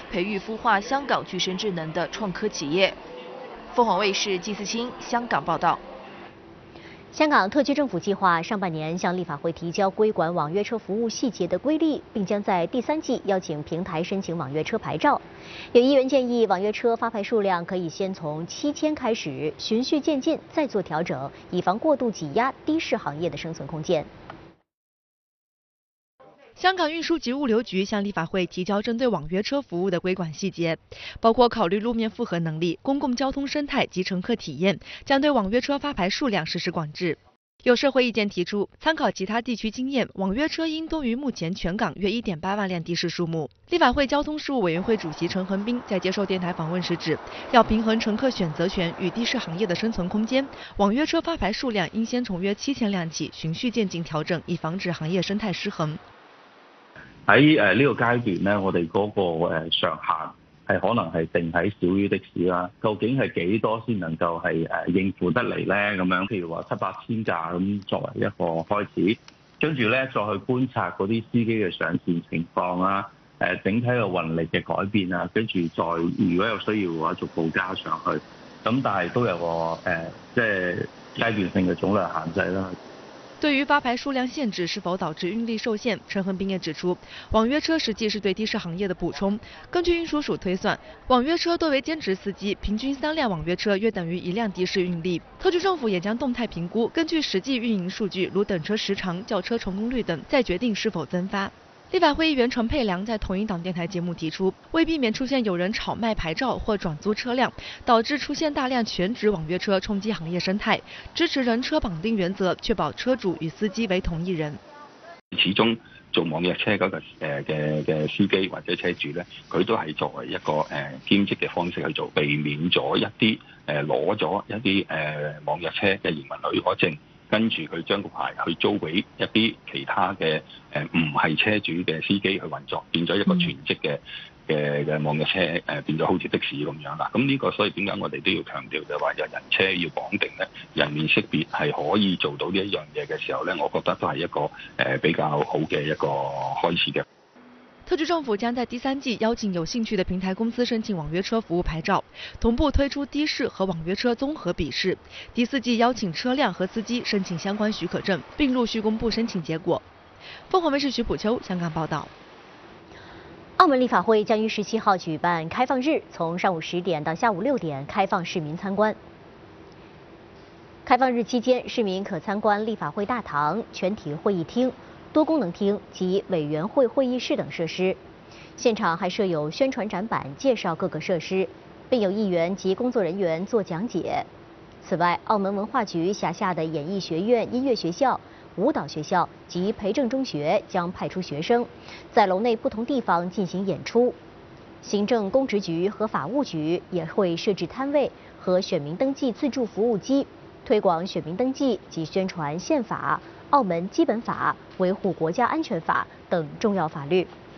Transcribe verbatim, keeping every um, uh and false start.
培育孵化香港具身智能的创科企业。凤凰卫视季思清香港报道。 香港特区政府计划上半年向立法会提交规管网约车服务细节的规例，并将在第三季邀请平台申请网约车牌照。有议员建议，网约车发牌数量可以先从七千开始，循序渐进，再做调整，以防过度挤压的士行业的生存空间。 香港运输及物流局向立法会提交针对网约车服务的规管细节，包括考虑路面负荷能力、公共交通生态及乘客体验，将对网约车发牌数量实施管制。有社会意见提出，参考其他地区经验，网约车应多于目前全港约 一点八万辆的士数目。立法会交通事务委员会主席陈恒斌在接受电台访问时指，要平衡乘客选择权与的士行业的生存空间，网约车发牌数量应先從約七千輛起，循序漸進調整，以防止行業生態失衡。 喺誒呢個階段咧，我哋嗰個誒上限係可能係定喺少於的士啦。究竟係幾多先能夠係誒應付得嚟咧？咁樣譬如話七八千架咁作為一個開始，跟住咧再去觀察嗰啲司機嘅上線情況啊，誒整體嘅運力嘅改變啊，跟住再如果有需要嘅話逐步加上去。咁但係都有個誒即係階段性嘅總量限制啦。 对于发牌数量限制是否导致运力受限，陈恒斌也指出，网约车实际是对的士行业的补充。根据运输署推算，网约车多为兼职司机，平均三辆网约车约等于一辆的士运力。特区政府也将动态评估，根据实际运营数据，如等车时长、叫车成功率等，再决定是否增发。立法会议员陈佩良在同一档电台节目提出，为避免出现有人炒卖牌照或转租车辆，导致出现大量全职网约车冲击行业生態，支持人車綁定原則，確保車主與司機為同一人。 始終做網約車嗰個誒嘅嘅司機或者車主咧，佢都係作為一個誒兼職嘅方式去做，避免咗一啲誒攞咗一啲誒網約車嘅營運許可證。跟住佢將個牌去租俾一啲其他嘅誒唔係車主嘅司機去運作，變咗一個全職嘅嘅嘅網約車誒，變咗好似的士咁樣啦。咁呢個所以點解我哋都要強調就係話有人車要綁定咧，人面識別係可以做到呢一樣嘢嘅時候咧，我覺得都係一個誒比較好嘅一個開始嘅。 特區政府將在第三季邀請有興趣的平台公司申請網約車服務牌照，同步推出的士和網約車綜合筆試。第四季邀請車輛和司機申請相關許可證，並陸續公布申請結果。鳳凰衛視徐普秋香港報道。 澳門立法會將於十七號舉辦開放日，從上午十點到下午六點開放市民參觀。開放日期間，市民可參觀立法會大堂、全體會議廳、多功能廳及委員會會議室等設施，現場還設有宣傳展板介紹各個設施，並有議員及工作人員做講解。此外，澳門文化局轄下的演藝學院音樂學校、舞蹈學校及培正中學將派出學生，在樓內不同地方進行演出。行政公職局和法務局也會設置攤位和選民登記自助服務機，推廣選民登記及宣傳憲法、澳門基本法、維護國家安全法等重要法律。